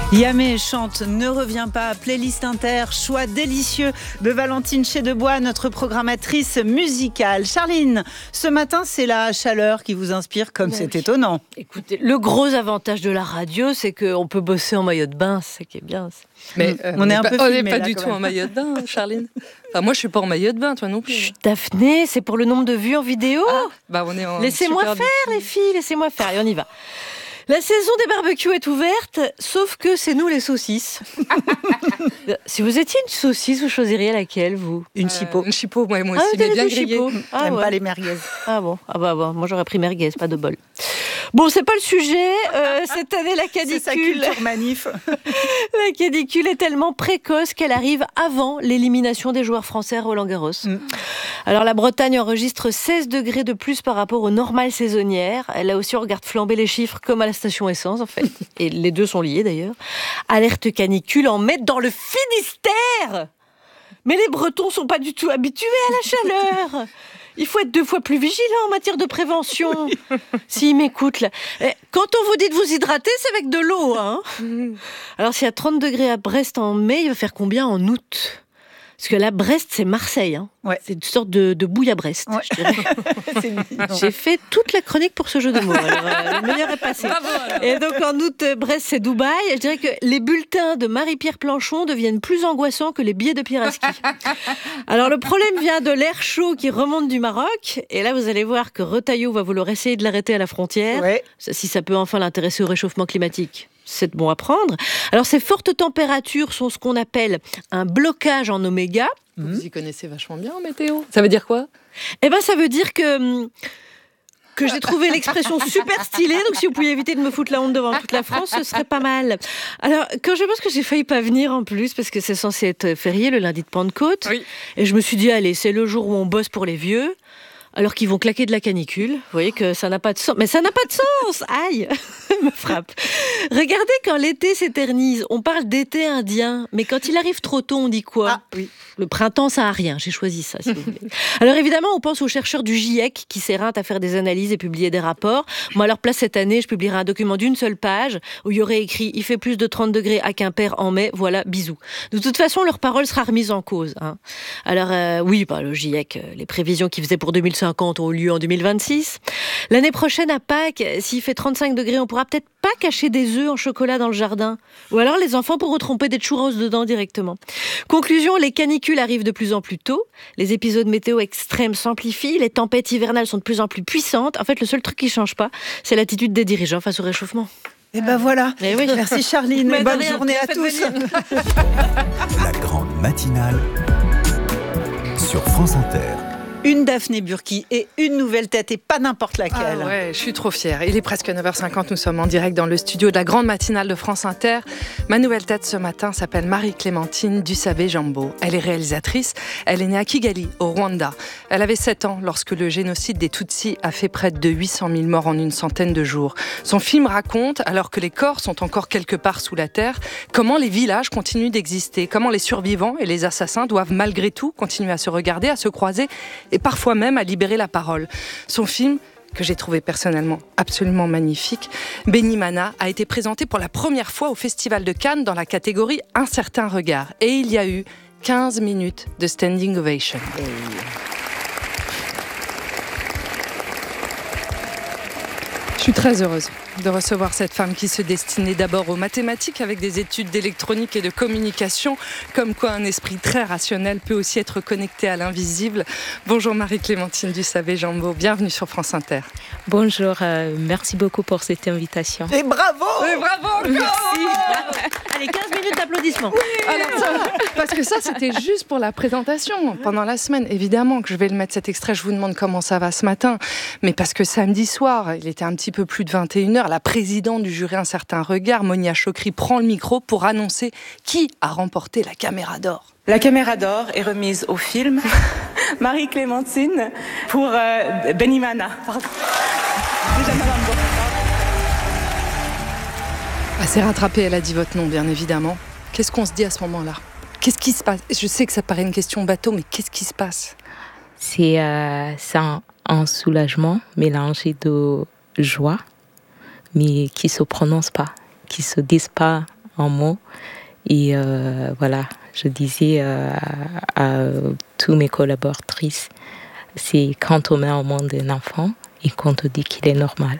Yamé chante Ne reviens pas, playlist inter, choix délicieux de Valentine Chedebois, notre programmatrice musicale. Charline, ce matin, c'est la chaleur qui vous inspire, comme c'est étonnant. Écoutez, le gros avantage de la radio, c'est qu'on peut bosser en maillot de bain, c'est ça qui est bien. Mais on n'est pas du tout en maillot de bain, Charline. Enfin, moi, je suis pas en maillot de bain, toi non plus. Chut, Daphné, c'est pour le nombre de vues en vidéo. On est en Laissez-moi faire, les filles, laissez-moi faire. Et on y va. La saison des barbecues est ouverte, sauf que c'est nous les saucisses. Si vous étiez une saucisse, vous choisiriez laquelle, vous ? Une chipot. Une chipot, moi aussi, mais bien grillée. J'aime pas les merguez. Ah bon, moi j'aurais pris merguez, pas de bol. Bon, c'est pas le sujet. Cette année, la canicule. C'est sa culture manif. La canicule est tellement précoce qu'elle arrive avant l'élimination des joueurs français à Roland-Garros. Alors la Bretagne enregistre 16 degrés de plus par rapport aux normales saisonnières. Là aussi, on regarde flamber les chiffres comme à la station essence, en fait. Et les deux sont liés, d'ailleurs. Alerte canicule en mai dans le Finistère. Mais les Bretons sont pas du tout habitués à la chaleur. Il faut être 2 fois plus vigilant en matière de prévention. S'ils m'écoutent, là. Quand on vous dit de vous hydrater, c'est avec de l'eau, hein. Alors, s'il y a 30 degrés à Brest en mai, il va faire combien en août ? Parce que là, Brest, c'est Marseille. Hein. Ouais. C'est une sorte de bouille à Brest, ouais. Je dirais. J'ai fait toute la chronique pour ce jeu de mots. Alors, le meilleur est passé. Bravo, alors. Et donc, en août, Brest, c'est Dubaï. Je dirais que les bulletins de Marie-Pierre Planchon deviennent plus angoissants que les billets de Pierre à ski. Alors, le problème vient de l'air chaud qui remonte du Maroc. Et là, vous allez voir que Retailleau va vouloir essayer de l'arrêter à la frontière. Ouais. Si ça peut enfin l'intéresser au réchauffement climatique. C'est bon à prendre. Alors, ces fortes températures sont ce qu'on appelle un blocage en oméga. Vous y connaissez vachement bien en météo. Ça veut dire quoi ? Eh ben, ça veut dire que j'ai trouvé l'expression super stylée. Donc, si vous pouviez éviter de me foutre la honte devant toute la France, ce serait pas mal. Alors, quand je pense que j'ai failli pas venir en plus, parce que c'est censé être férié le lundi de Pentecôte. Oui. Et je me suis dit, allez, c'est le jour où on bosse pour les vieux. Alors qu'ils vont claquer de la canicule. Vous voyez que ça n'a pas de sens. Mais ça n'a pas de sens. Aïe, me frappe. Regardez quand l'été s'éternise. On parle d'été indien. Mais quand il arrive trop tôt, on dit quoi ? Ah, oui. Le printemps, ça a rien. J'ai choisi ça, si vous voulez. Alors évidemment, on pense aux chercheurs du GIEC qui s'éreintent à faire des analyses et publier des rapports. Moi, à leur place, cette année, je publierai un document d'1 seule page où il y aurait écrit « Il fait plus de 30 degrés à Quimper en mai. Voilà, bisous ». De toute façon, leur parole sera remise en cause. Hein. Alors le GIEC, les prévisions qu'ils faisaient pour 2050 ont lieu en 2026. L'année prochaine, à Pâques, s'il fait 35 degrés, on pourra peut-être pas cacher des œufs en chocolat dans le jardin. Ou alors les enfants pourront tremper des churros dedans directement. Conclusion, les canicules arrivent de plus en plus tôt. Les épisodes météo extrêmes s'amplifient. Les tempêtes hivernales sont de plus en plus puissantes. En fait, le seul truc qui change pas, c'est l'attitude des dirigeants face au réchauffement. Et ben voilà. Oui. Merci Charline. Bonne journée à tous. La grande matinale sur France Inter. Une Daphné Burki et une nouvelle tête et pas n'importe laquelle. Ah ouais, je suis trop fière. Il est presque 9h50, nous sommes en direct dans le studio de la grande matinale de France Inter. Ma nouvelle tête ce matin s'appelle Marie-Clémentine Dusabe-Jambo. Elle est réalisatrice, elle est née à Kigali, au Rwanda. Elle avait 7 ans lorsque le génocide des Tutsis a fait près de 800 000 morts en une centaine de jours. Son film raconte, alors que les corps sont encore quelque part sous la terre, comment les villages continuent d'exister, comment les survivants et les assassins doivent malgré tout continuer à se regarder, à se croiser et parfois même à libérer la parole. Son film, que j'ai trouvé personnellement absolument magnifique, Benimana, a été présenté pour la première fois au Festival de Cannes dans la catégorie Un certain regard. Et il y a eu 15 minutes de standing ovation. Je suis très heureuse de recevoir cette femme qui se destinait d'abord aux mathématiques avec des études d'électronique et de communication, comme quoi un esprit très rationnel peut aussi être connecté à l'invisible. Bonjour Marie-Clémentine Dusabe-Jambo, bienvenue sur France Inter. Bonjour, merci beaucoup pour cette invitation. Et bravo. Et bravo encore. Merci. Allez, 15 minutes d'applaudissements. Alors ça, parce que ça, c'était juste pour la présentation pendant la semaine. Évidemment que je vais le mettre cet extrait, je vous demande comment ça va ce matin. Mais parce que samedi soir, il était un petit peu plus de 21h, la présidente du jury Un certain regard, Monia Chokri, prend le micro pour annoncer qui a remporté la Caméra d'Or. La Caméra d'Or est remise au film Marie-Clémentine pour Benimana. Elle s'est rattrapée, elle a dit votre nom, bien évidemment. Qu'est-ce qu'on se dit à ce moment-là ? Qu'est-ce qui se passe ? Je sais que ça paraît une question bateau, mais qu'est-ce qui se passe ? C'est un soulagement mélangé de joie, mais qui ne se prononce pas, qui ne se disent pas en mots. Et voilà, je disais à tous mes collaboratrices, c'est quand on met au monde un enfant et qu'on te dit qu'il est normal.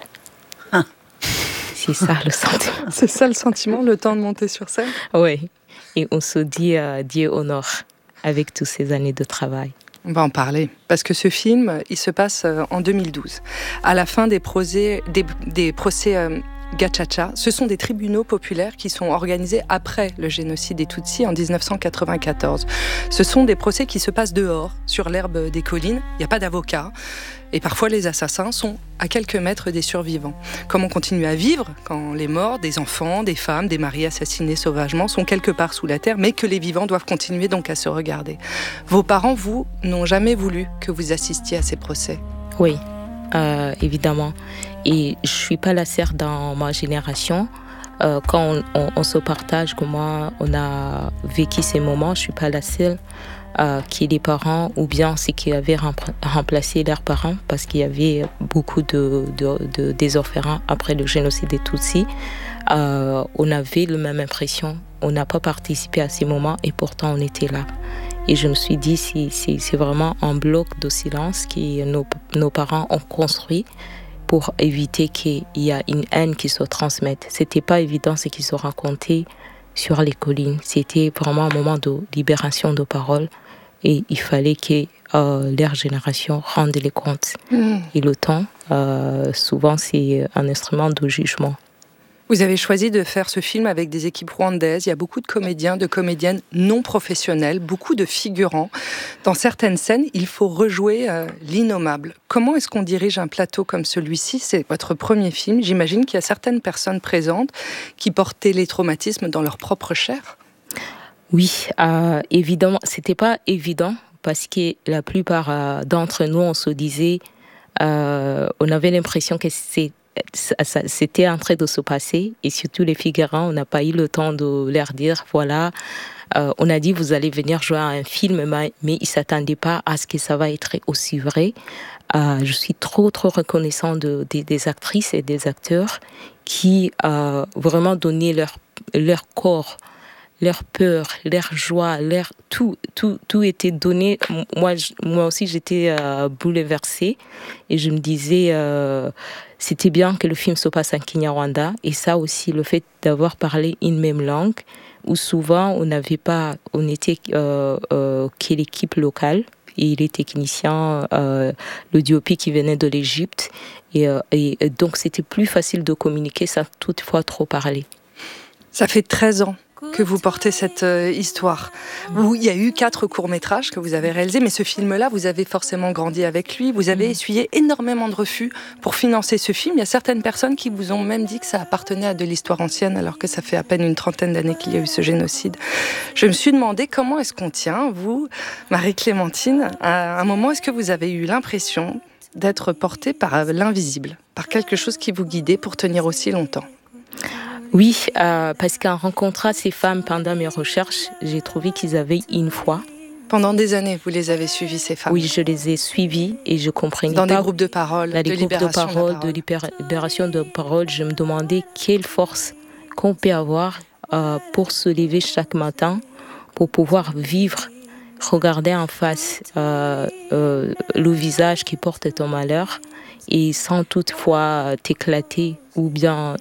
C'est ça le sentiment. C'est ça le sentiment, le temps de monter sur scène? Oui, et on se dit Dieu honore avec toutes ces années de travail. On va en parler, parce que ce film, il se passe en 2012. À la fin des procès Gacaca, ce sont des tribunaux populaires qui sont organisés après le génocide des Tutsis en 1994. Ce sont des procès qui se passent dehors, sur l'herbe des collines. Il n'y a pas d'avocat. Et parfois, les assassins sont à quelques mètres des survivants. Comment continuer à vivre quand les morts, des enfants, des femmes, des maris assassinés sauvagement sont quelque part sous la terre, mais que les vivants doivent continuer donc à se regarder. Vos parents, vous, n'ont jamais voulu que vous assistiez à ces procès? Oui, évidemment. Et je ne suis pas la seule dans ma génération. Quand on se partage comment on a vécu ces moments, je ne suis pas la seule. Qui est des parents ou bien ceux qui avaient remplacé leurs parents, parce qu'il y avait beaucoup des orphelins après le génocide des Tutsis. On avait la même impression, on n'a pas participé à ces moments et pourtant on était là. Et je me suis dit, c'est vraiment un bloc de silence que nos parents ont construit pour éviter qu'il y ait une haine qui se transmette. C'était pas évident ce qui se racontait sur les collines. C'était vraiment un moment de libération de parole. Et il fallait que leur génération rende les comptes. Et le temps, souvent, c'est un instrument de jugement. Vous avez choisi de faire ce film avec des équipes rwandaises. Il y a beaucoup de comédiens, de comédiennes non professionnels, beaucoup de figurants. Dans certaines scènes, il faut rejouer l'innommable. Comment est-ce qu'on dirige un plateau comme celui-ci? C'est votre premier film. J'imagine qu'il y a certaines personnes présentes qui portaient les traumatismes dans leur propre chair. Oui, évidemment, c'était pas évident parce que la plupart d'entre nous, on se disait, on avait l'impression que c'était en train de se passer et surtout les figurants, on n'a pas eu le temps de leur dire, voilà, on a dit vous allez venir jouer à un film, mais ils ne s'attendaient pas à ce que ça va être aussi vrai. Je suis trop reconnaissant des actrices et des acteurs qui vraiment donnaient leur corps, leur peur, leur joie, tout était donné. Moi aussi, j'étais bouleversée et je me disais, c'était bien que le film se passe en Kinyarwanda. Et ça aussi, le fait d'avoir parlé une même langue, où souvent on était que l'équipe locale et les techniciens, le DOP qui venait de l'Égypte. Et donc, c'était plus facile de communiquer sans toutefois trop parler. Ça fait 13 ans que vous portez cette histoire, où il y a eu 4 courts-métrages que vous avez réalisés, mais ce film-là, vous avez forcément grandi avec lui, vous avez essuyé énormément de refus pour financer ce film. Il y a certaines personnes qui vous ont même dit que ça appartenait à de l'histoire ancienne, alors que ça fait à peine une trentaine d'années qu'il y a eu ce génocide. Je me suis demandé comment est-ce qu'on tient, vous, Marie-Clémentine, à un moment, est-ce que vous avez eu l'impression d'être portée par l'invisible, par quelque chose qui vous guidait pour tenir aussi longtemps? Oui, parce qu'en rencontrant ces femmes pendant mes recherches, j'ai trouvé qu'ils avaient une foi. Pendant des années, vous les avez suivies, ces femmes? Oui, je les ai suivies et je comprenais dans des groupes de parole, de libération de parole. Je me demandais quelle force qu'on peut avoir pour se lever chaque matin, pour pouvoir vivre, regarder en face le visage qui porte ton malheur et sans toutefois t'éclater ou bien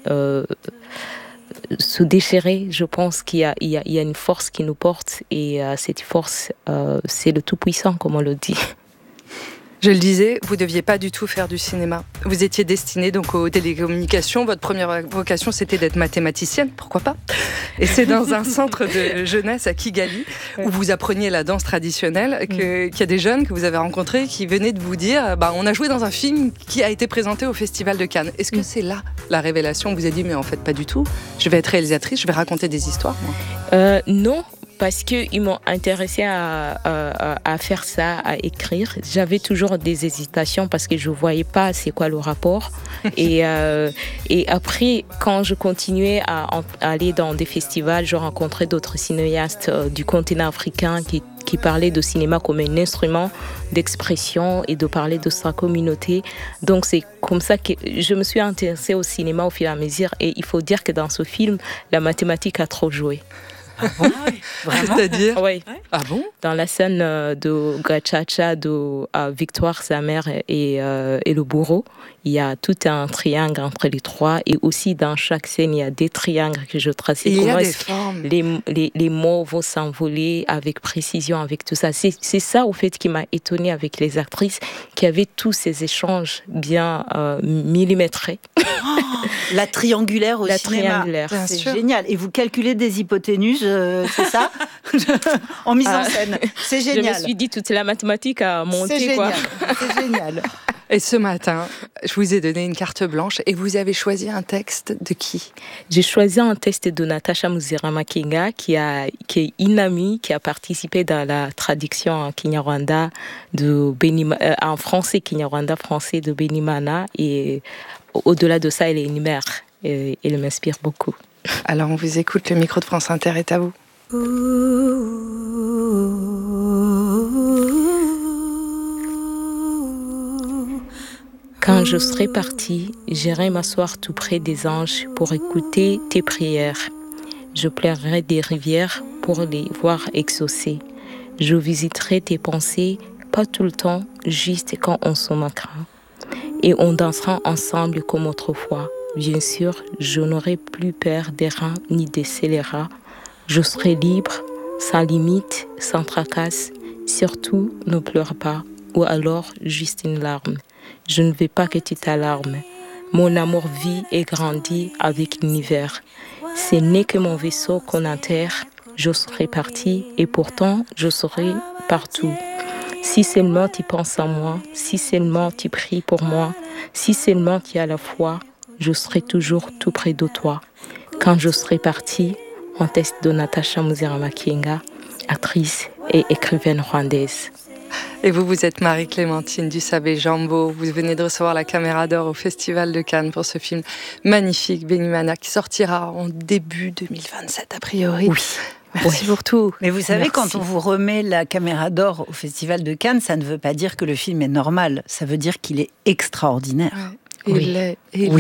se déchirer. Je pense qu'il y a une force qui nous porte et cette force, c'est le Tout-Puissant, comme on le dit. Je le disais, vous ne deviez pas du tout faire du cinéma. Vous étiez destinée donc aux télécommunications. Votre première vocation, c'était d'être mathématicienne, pourquoi pas? Et c'est dans un centre de jeunesse à Kigali, où vous appreniez la danse traditionnelle, qu'il y a des jeunes que vous avez rencontrés qui venaient de vous dire on a joué dans un film qui a été présenté au Festival de Cannes. Est-ce que c'est là la révélation? Vous avez dit, mais en fait, pas du tout. Je vais être réalisatrice, je vais raconter des histoires, moi. Non. Parce qu'ils m'ont intéressée à faire ça, à écrire. J'avais toujours des hésitations parce que je ne voyais pas c'est quoi le rapport. Et après, quand je continuais à aller dans des festivals, je rencontrais d'autres cinéastes du continent africain qui parlait de cinéma comme un instrument d'expression et de parler de sa communauté. Donc c'est comme ça que je me suis intéressée au cinéma au fur et à mesure. Et il faut dire que dans ce film, la mathématique a trop joué. Ah bon? Vraiment? C'est-à-dire? Oui. Ah bon? Dans la scène de Gachacha de Victoire, sa mère et le bourreau, il y a tout un triangle entre les trois. Et aussi, dans chaque scène, il y a des triangles que je traçais. Il y Comment a des formes. Les mots vont s'envoler avec précision, avec tout ça. C'est ça, au fait, qui m'a étonnée avec les actrices, qui avaient tous ces échanges bien millimétrés. Oh, la triangulaire au La cinéma. triangulaire. C'est génial. Et vous calculez des hypoténuses, c'est ça? En mise en scène. C'est génial. Je me suis dit, toute la mathématique a monté. C'est quoi. génial. C'est génial. Et ce matin, je vous ai donné une carte blanche et vous avez choisi un texte de qui? J'ai choisi un texte de Natasha Muziramakinga, qui est une amie qui a participé dans la traduction en Kinyarwanda en français, Kinyarwanda français de Benimana. Et au-delà de ça, elle est une mère. Et elle m'inspire beaucoup. Alors on vous écoute, le micro de France Inter est à vous. Quand je serai partie, j'irai m'asseoir tout près des anges pour écouter tes prières. Je pleurerai des rivières pour les voir exaucées. Je visiterai tes pensées, pas tout le temps, juste quand on se manquera. Et on dansera ensemble comme autrefois. Bien sûr, je n'aurai plus peur des reins ni des scélérats. Je serai libre, sans limite, sans tracasse. Surtout, ne pleure pas, ou alors juste une larme. Je ne veux pas que tu t'alarmes. Mon amour vit et grandit avec l'univers. Ce n'est que mon vaisseau qu'on enterre. Je serai partie et pourtant je serai partout. Si seulement tu penses à moi, si seulement tu pries pour moi, si seulement tu as la foi, je serai toujours tout près de toi. Quand je serai partie, un texte de Natasha Muziramakinga, actrice et écrivaine rwandaise. Et vous êtes Marie-Clémentine Dussabé-Jambo. Vous venez de recevoir la Caméra d'Or au Festival de Cannes pour ce film magnifique, Benimana, qui sortira en début 2027 a priori. Oui. Merci pour tout. Mais vous savez, Merci. quand on vous remet la Caméra d'Or au Festival de Cannes, ça ne veut pas dire que le film est normal. Ça veut dire qu'il est extraordinaire. Ouais. Oui. Il l'est.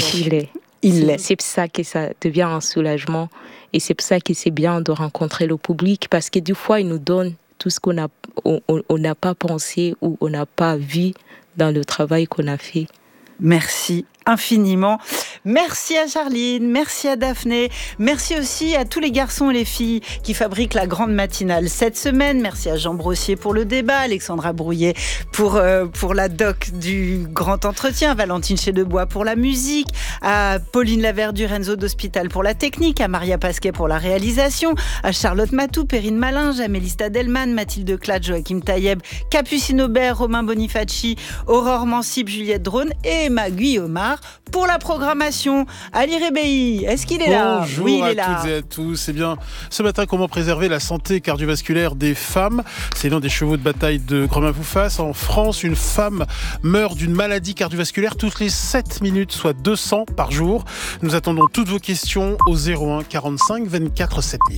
Il l'est. C'est pour ça que ça devient un soulagement. Et c'est pour ça que c'est bien de rencontrer le public, parce que des fois, il nous donne tout ce qu'on n'a pas pensé ou on n'a pas vu dans le travail qu'on a fait. Merci infiniment. Merci à Charline, merci à Daphné, merci aussi à tous les garçons et les filles qui fabriquent la grande matinale cette semaine. Merci à Jean Brossier pour le débat, Alexandra Brouillet pour la doc du grand entretien, Valentine Chédebois pour la musique, à Pauline Laverdure, Enzo d'Hospital pour la technique, à Maria Pasquet pour la réalisation, à Charlotte Matou, Perrine Malinge, à Mélista Delman, Mathilde Clad, Joachim Taïeb, Capucine Aubert, Romain Bonifaci, Aurore Mansip, Juliette Drone et Emma Guillaumard pour la programmation. Ali Rebéi, est-ce qu'il est là? Bonjour oui, il à est là. toutes et à tous. Eh bien, ce matin, comment préserver la santé cardiovasculaire des femmes? C'est l'un des chevaux de bataille de Grand Mapoufas. En France, une femme meurt d'une maladie cardiovasculaire toutes les 7 minutes, soit 200 par jour. Nous attendons toutes vos questions au 01 45 24 7000.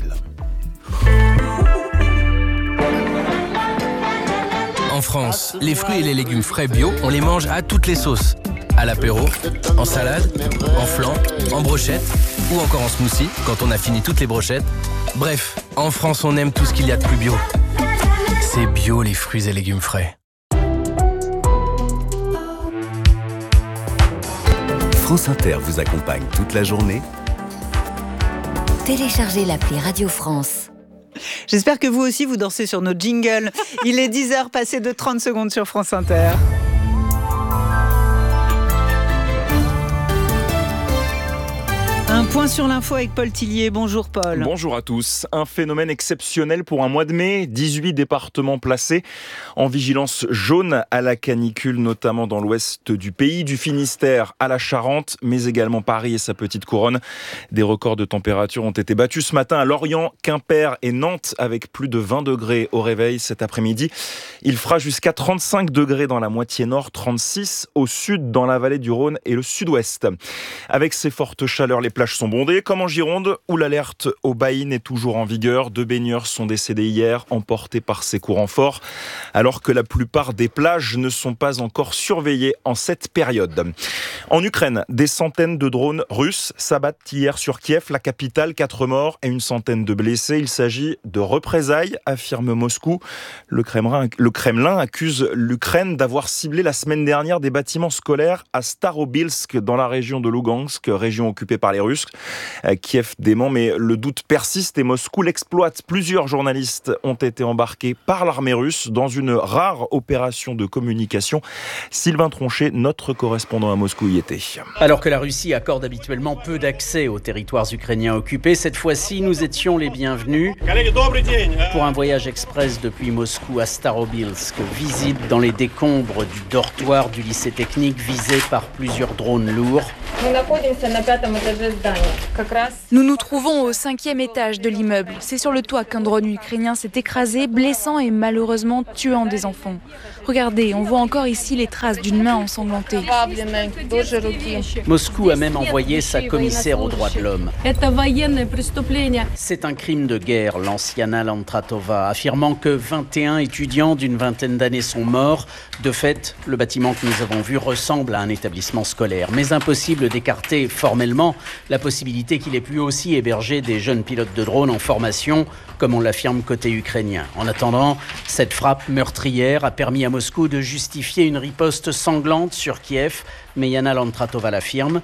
En France, les fruits et les légumes frais bio, on les mange à toutes les sauces. À l'apéro, en salade, en flan, en brochette ou encore en smoothie quand on a fini toutes les brochettes. Bref, en France, on aime tout ce qu'il y a de plus bio. C'est bio les fruits et légumes frais. France Inter vous accompagne toute la journée. Téléchargez l'appli Radio France. J'espère que vous aussi vous dansez sur nos jingles. Il est 10h passé de 30 secondes sur France Inter. Un point sur l'info avec Paul Tillier. Bonjour Paul. Bonjour à tous. Un phénomène exceptionnel pour un mois de mai. 18 départements placés en vigilance jaune à la canicule, notamment dans l'ouest du pays, du Finistère à la Charente, mais également Paris et sa petite couronne. Des records de température ont été battus ce matin à Lorient, Quimper et Nantes, avec plus de 20 degrés au réveil cet après-midi. Il fera jusqu'à 35 degrés dans la moitié nord, 36 au sud dans la vallée du Rhône et le sud-ouest. Avec ces fortes chaleurs, les plages sont sont bondées, comme en Gironde, où l'alerte au baïn est toujours en vigueur. 2 baigneurs sont décédés hier, emportés par ces courants forts, alors que la plupart des plages ne sont pas encore surveillées en cette période. En Ukraine, des centaines de drones russes s'abattent hier sur Kiev, la capitale. 4 morts et une centaine de blessés. Il s'agit de représailles, affirme Moscou. Le Kremlin accuse l'Ukraine d'avoir ciblé la semaine dernière des bâtiments scolaires à Starobilsk, dans la région de Lugansk, région occupée par les Russes. Kiev dément, mais le doute persiste et Moscou l'exploite. Plusieurs journalistes ont été embarqués par l'armée russe dans une rare opération de communication. Sylvain Tronchet, notre correspondant à Moscou, y était. Alors que la Russie accorde habituellement peu d'accès aux territoires ukrainiens occupés, cette fois-ci, nous étions les bienvenus pour un voyage express depuis Moscou à Starobilsk. Visite dans les décombres du dortoir du lycée technique visé par plusieurs drones lourds. Nous nous trouvons au 5e étage de l'immeuble. C'est sur le toit qu'un drone ukrainien s'est écrasé, blessant et malheureusement tuant des enfants. Regardez, on voit encore ici les traces d'une main ensanglantée. Moscou a même envoyé sa commissaire aux droits de l'homme. C'est un crime de guerre, lance Yana Lantratova, affirmant que 21 étudiants d'une vingtaine d'années sont morts. De fait, le bâtiment que nous avons vu ressemble à un établissement scolaire. Mais impossible d'écarter formellement la possibilité qu'il ait pu aussi héberger des jeunes pilotes de drones en formation, comme on l'affirme côté ukrainien. En attendant, cette frappe meurtrière a permis à Moscou de justifier une riposte sanglante sur Kiev. Mais Yana Lantratova l'affirme.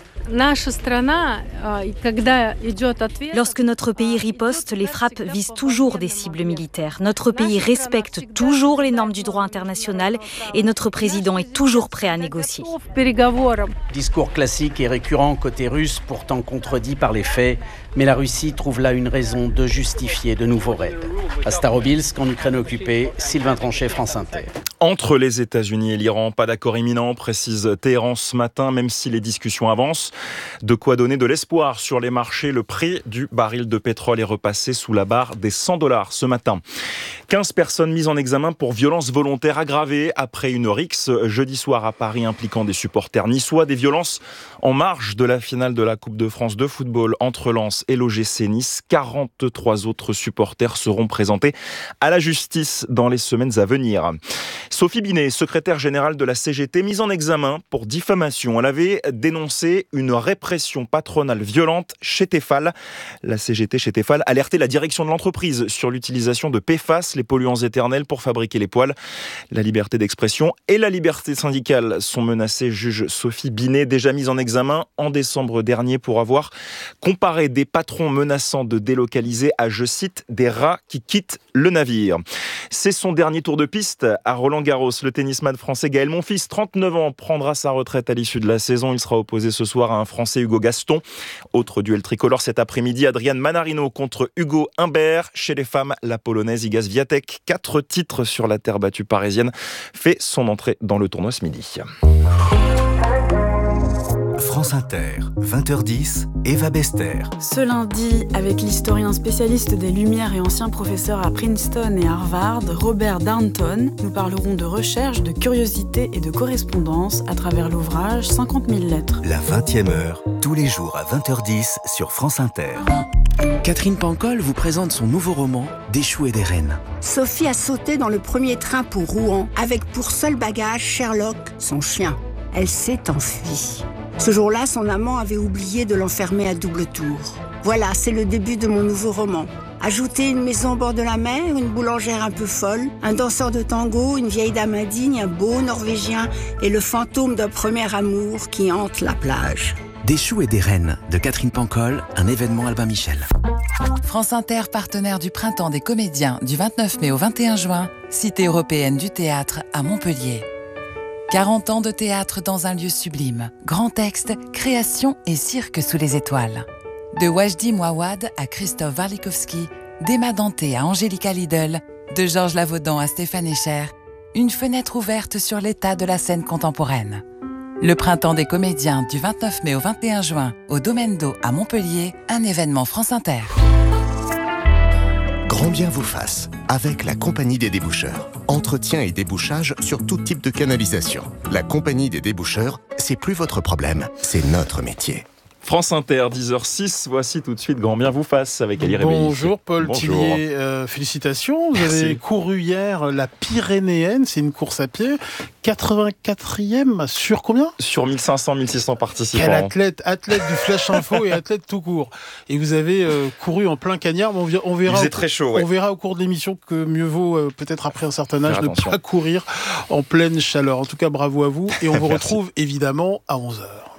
Lorsque notre pays riposte, les frappes visent toujours des cibles militaires. Notre pays respecte toujours les normes du droit international et notre président est toujours prêt à négocier. Discours classique et récurrent côté russe, pourtant contredit par les faits. Mais la Russie trouve là une raison de justifier de nouveaux raids. À Starobilsk, en Ukraine occupée, Sylvain Tronchet, France Inter. Entre les États-Unis et l'Iran, pas d'accord imminent, précise Téhéran ce matin, même si les discussions avancent. De quoi donner de l'espoir sur les marchés. Le prix du baril de pétrole est repassé sous la barre des $100 ce matin. 15 personnes mises en examen pour violences volontaires aggravées après une rixe jeudi soir à Paris impliquant des supporters niçois. Des violences en marge de la finale de la Coupe de France de football entre Lens et l'OGC Nice. 43 autres supporters seront présentés à la justice dans les semaines à venir. Sophie Binet, secrétaire générale de la CGT, mise en examen pour diffamation. Elle avait dénoncé une répression patronale violente chez Tefal. La CGT chez Tefal alertait la direction de l'entreprise sur l'utilisation de PFAS, les polluants éternels, pour fabriquer les poêles. La liberté d'expression et la liberté syndicale sont menacées, juge Sophie Binet, déjà mise en examen en décembre dernier pour avoir comparé des patrons menaçant de délocaliser à, je cite, des rats qui quittent le navire. C'est son dernier tour de piste à Roland-Garros. Le tennisman français Gaël Monfils, 39 ans, prendra sa retraite à l'issue de la saison. Il sera opposé ce soir à un Français, Hugo Gaston. Autre duel tricolore cet après-midi, Adrian Manarino contre Hugo Humbert. Chez les femmes, la Polonaise Iga Swiatek, 4 titres sur la terre battue parisienne, fait son entrée dans le tournoi ce midi. France Inter, 20h10, Eva Bester. Ce lundi, avec l'historien spécialiste des Lumières et ancien professeur à Princeton et Harvard, Robert Darnton, nous parlerons de recherche, de curiosité et de correspondance à travers l'ouvrage 50 000 lettres. La 20e heure, tous les jours à 20h10 sur France Inter. Catherine Pancol vous présente son nouveau roman « Des choux et des reines ». Sophie a sauté dans le premier train pour Rouen, avec pour seul bagage Sherlock, son chien. Elle s'est enfuie. Ce jour-là, son amant avait oublié de l'enfermer à double tour. Voilà, c'est le début de mon nouveau roman. Ajoutez une maison au bord de la mer, une boulangère un peu folle, un danseur de tango, une vieille dame indigne, un beau Norvégien et le fantôme d'un premier amour qui hante la plage. Des choux et des reines de Catherine Pancol, un événement Albin Michel. France Inter, partenaire du Printemps des comédiens du 29 mai au 21 juin, Cité européenne du théâtre à Montpellier. 40 ans de théâtre dans un lieu sublime. Grand texte, création et cirque sous les étoiles. De Wajdi Mouawad à Christophe Warlikowski, d'Emma Danté à Angélica Lidl, de Georges Lavaudan à Stéphane Echer, une fenêtre ouverte sur l'état de la scène contemporaine. Le Printemps des comédiens du 29 mai au 21 juin au Domaine d'Eau à Montpellier, un événement France Inter. Grand bien vous fasse, avec la Compagnie des déboucheurs. Entretien et débouchage sur tout type de canalisation. La Compagnie des déboucheurs, c'est plus votre problème, c'est notre métier. France Inter, 10h06, voici tout de suite Grand Bien vous fasse avec Ali Rebelli. Bonjour Paul Bonjour. Tillier, félicitations. Vous avez couru hier la Pyrénéenne, c'est une course à pied. 84e sur combien ? Sur 1500-1600 participants. Quel athlète du Flash Info et athlète tout court. Et vous avez couru en plein cagnard. On verra, Il faisait très chaud, ouais. On verra au cours de l'émission que mieux vaut, peut-être après un certain âge, ne pas courir en pleine chaleur. En tout cas, bravo à vous. Et on vous retrouve évidemment à 11h.